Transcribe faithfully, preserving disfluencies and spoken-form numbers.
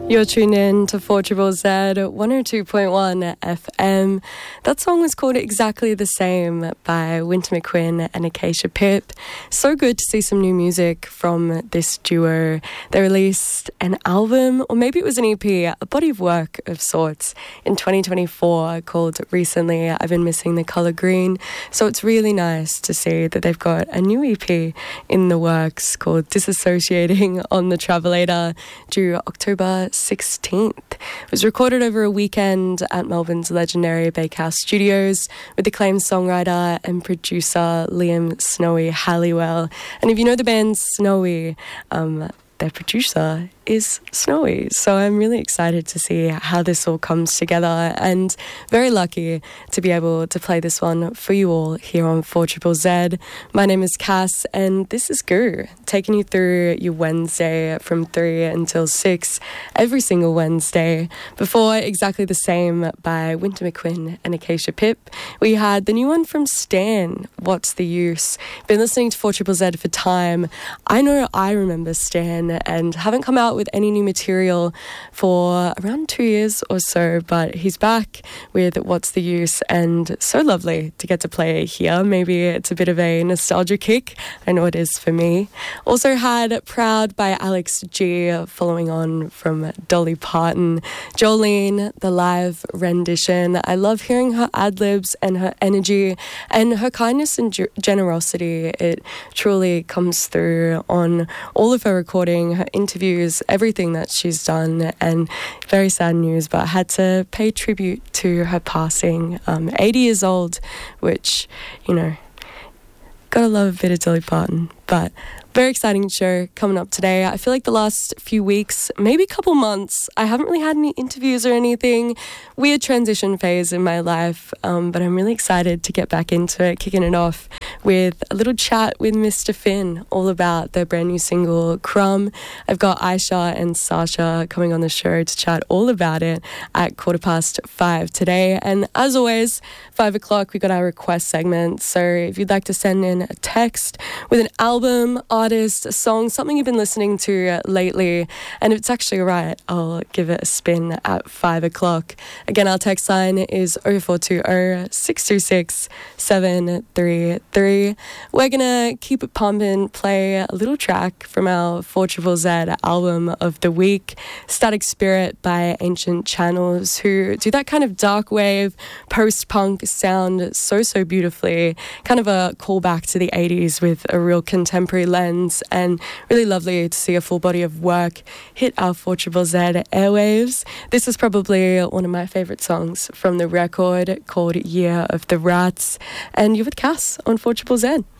You're tuned in to four Triple Z one oh two point one F M. That song was called Exactly the Same by Winter McQueen and Acacia Pip. So good to see some new music from this duo. They released an album, or maybe it was an E P, a body of work of sorts, in twenty twenty-four called Recently I've Been Missing the Colour Green. So it's really nice to see that they've got a new E P in the works called Disassociating on the Travelator, due October sixteenth. It was recorded over a weekend at Melbourne's legendary Bakehouse Studios with acclaimed songwriter and producer Liam Snowy Halliwell. And if you know the band Snowy, um, their producer is Snowy. So I'm really excited to see how this all comes together, and very lucky to be able to play this one for you all here on four Triple Z. My name is Cass, and this is Goo, taking you through your Wednesday from three until six every single Wednesday. Before Exactly the Same by Winter McQueen and Acacia Pip, we had the new one from Stan, What's the Use? Been listening to four Triple Z for time. I know I remember Stan and haven't come out with any new material for around two years or so, but he's back with What's the Use, and so lovely to get to play it here. Maybe it's a bit of a nostalgia kick. I know it is for me. Also had Proud by Alex G, following on from Dolly Parton. Jolene, the live rendition. I love hearing her ad-libs and her energy and her kindness and ge- generosity. It truly comes through on all of her recording, her interviews, everything that she's done. And very sad news, but I had to pay tribute to her passing. Um, eighty years old, which, you know, gotta love a bit of Dolly Parton. But very exciting show coming up today. I feel like the last few weeks, maybe a couple months, I haven't really had any interviews or anything. Weird transition phase in my life, um, but I'm really excited to get back into it, kicking it off with a little chat with Mister Finn, all about their brand new single, Crumb. I've got Aisha and Sasha coming on the show to chat all about it at quarter past five today. And as always, five o'clock, we got our request segment. So if you'd like to send in a text with an album, artist, a song, something you've been listening to lately, and if it's actually right, I'll give it a spin at five o'clock. Again, our text line is oh four two oh, six two six, seven three three. We're gonna keep it pumping, play a little track from our four Triple Z album of the week, Static Spirit by Ancient Channels, who do that kind of dark wave, post-punk sound so, so beautifully. Kind of a callback to the eighties with a real contemporary lens, and really lovely to see a full body of work hit our four Triple Z airwaves. This is probably one of my favourite songs from the record, called Year of the Rats, and you're with Cass on four Triple Z.